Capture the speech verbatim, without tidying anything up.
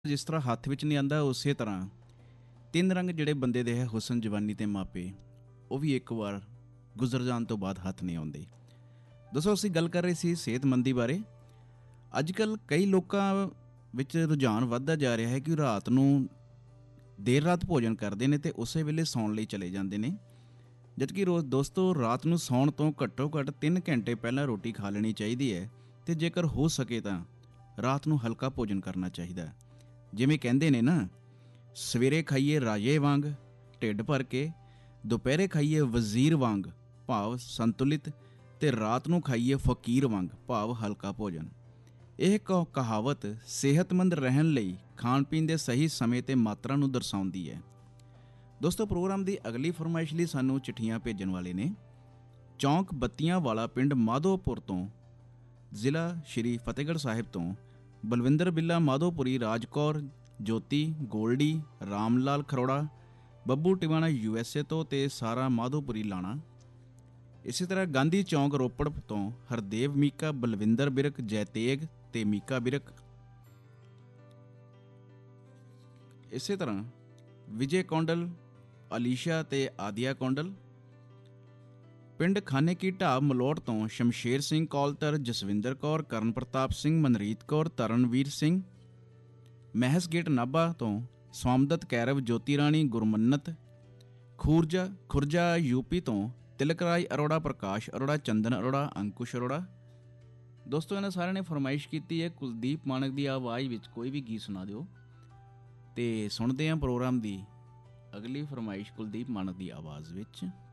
ਜਿਸ ਤਰ੍ਹਾਂ ਹੱਥ ਵਿੱਚ ਨਹੀਂ ਆਉਂਦਾ, ਉਸੇ ਤਰ੍ਹਾਂ ਤਿੰਨ ਰੰਗ ਜਿਹੜੇ ਬੰਦੇ ਦੇ ਹੈ, ਹੁਸਨ, ਜਵਾਨੀ ਤੇ ਮਾਪੇ, ਉਹ ਵੀ ਇੱਕ ਵਾਰ ਗੁਜ਼ਰ ਜਾਣ ਤੋਂ ਬਾਅਦ ਹੱਥ ਨਹੀਂ ਆਉਂਦੇ। ਦੋਸਤੋ, ਅਸੀਂ ਗੱਲ ਕਰ ਰਹੇ ਸੀ ਸਿਹਤਮੰਦੀ ਬਾਰੇ। ਅੱਜ ਕੱਲ੍ਹ ਕਈ ਲੋਕਾਂ ਵਿੱਚ ਰੁਝਾਨ ਵੱਧਦਾ ਜਾ ਰਿਹਾ ਹੈ ਕਿ ਰਾਤ ਨੂੰ ਦੇਰ ਰਾਤ ਭੋਜਨ ਕਰਦੇ ਨੇ ਅਤੇ ਉਸੇ ਵੇਲੇ ਸੌਣ ਲਈ ਚਲੇ ਜਾਂਦੇ ਨੇ, ਜਦਕਿ ਰੋਜ਼ ਦੋਸਤੋ ਰਾਤ ਨੂੰ ਸੌਣ ਤੋਂ ਘੱਟੋ ਘੱਟ ਤਿੰਨ ਘੰਟੇ ਪਹਿਲਾਂ ਰੋਟੀ ਖਾ ਲੈਣੀ ਚਾਹੀਦੀ ਹੈ ਅਤੇ ਜੇਕਰ ਹੋ ਸਕੇ ਤਾਂ ਰਾਤ ਨੂੰ ਹਲਕਾ ਭੋਜਨ ਕਰਨਾ ਚਾਹੀਦਾ। ਜਿਵੇਂ ਕਹਿੰਦੇ ਨੇ ਨਾ, ਸਵੇਰੇ ਖਾਈਏ ਰਾਜੇ ਵਾਂਗ ਢਿੱਡ ਭਰ ਕੇ, ਦੁਪਹਿਰੇ ਖਾਈਏ ਵਜ਼ੀਰ ਵਾਂਗ ਭਾਵ ਸੰਤੁਲਿਤ, ਅਤੇ ਰਾਤ ਨੂੰ ਖਾਈਏ ਫਕੀਰ ਵਾਂਗ ਭਾਵ ਹਲਕਾ ਭੋਜਨ। ਇਹ ਕ ਕਹਾਵਤ ਸਿਹਤਮੰਦ ਰਹਿਣ ਲਈ ਖਾਣ ਪੀਣ ਦੇ ਸਹੀ ਸਮੇਂ ਅਤੇ ਮਾਤਰਾ ਨੂੰ ਦਰਸਾਉਂਦੀ ਹੈ। ਦੋਸਤੋ, ਪ੍ਰੋਗਰਾਮ ਦੀ ਅਗਲੀ ਫਰਮਾਇਸ਼ ਲਈ ਸਾਨੂੰ ਚਿੱਠੀਆਂ ਭੇਜਣ ਵਾਲੇ ਨੇ ਚੌਂਕ ਬੱਤੀਆਂ ਵਾਲਾ ਪਿੰਡ ਮਾਧੋਪੁਰ ਤੋਂ, ਜ਼ਿਲ੍ਹਾ ਸ਼੍ਰੀ ਫਤਿਹਗੜ੍ਹ ਸਾਹਿਬ ਤੋਂ ਬਲਵਿੰਦਰ ਬਿੱਲਾ ਮਾਧੋਪੁਰੀ, ਰਾਜਕੌਰ ਜੋਤੀ, Goldy, Ram Lal Kharora, Babbu Tiwana U S A ਤੋਂ ਅਤੇ ਸਾਰਾ ਮਾਧੋਪੁਰੀ ਲਾਣਾ। ਇਸੇ ਤਰ੍ਹਾਂ ਗਾਂਧੀ ਚੌਂਕ ਰੋਪੜ ਤੋਂ ਹਰਦੇਵ ਮੀਕਾ, ਬਲਵਿੰਦਰ ਬਿਰਕ, ਜੈਤੇਗ ਅਤੇ ਮੀਕਾ ਬਿਰਕ। ਇਸੇ ਤਰ੍ਹਾਂ ਵਿਜੇ ਕੌਂਡਲ, ਅਲੀਸ਼ਾ ਅਤੇ ਆਦਿਆ ਕੌਂਡਲ। ਪਿੰਡ ਖਾਨੇ ਕੀ ਢਾਬ ਮਲੋਟ ਤੋਂ ਸ਼ਮਸ਼ੇਰ ਸਿੰਘ ਕੌਲਤਰ, ਜਸਵਿੰਦਰ ਕੌਰ, ਕਰਨ ਪ੍ਰਤਾਪ ਸਿੰਘ, ਮਨਰੀਤ ਕੌਰ, ਤਰਨਵੀਰ ਸਿੰਘ। ਮਹਿਸ ਗੇਟ ਨਾਭਾ ਤੋਂ ਸਵਾਮਦਤ ਕੈਰਵ, ਜੋਤੀ ਰਾਣੀ, ਗੁਰਮੰਨਤ। ਖੂਰਜਾ ਖੁਰਜਾ ਯੂਪੀ ਤੋਂ ਤਿਲਕ ਰਾਜ ਅਰੋੜਾ, ਪ੍ਰਕਾਸ਼ ਅਰੋੜਾ, ਚੰਦਨ ਅਰੋੜਾ, ਅੰਕੁਸ਼ ਅਰੋੜਾ। ਦੋਸਤੋ, ਇਹਨਾਂ ਸਾਰਿਆਂ ਨੇ ਫਰਮਾਇਸ਼ ਕੀਤੀ ਹੈ ਕੁਲਦੀਪ ਮਾਨਕ ਦੀ ਆਵਾਜ਼ ਵਿੱਚ ਕੋਈ ਵੀ ਗੀਤ ਸੁਣਾ ਦਿਓ, ਅਤੇ ਸੁਣਦੇ ਹਾਂ ਪ੍ਰੋਗਰਾਮ ਦੀ ਅਗਲੀ ਫਰਮਾਇਸ਼ ਕੁਲਦੀਪ ਮਾਨਕ ਦੀ ਆਵਾਜ਼ ਵਿੱਚ।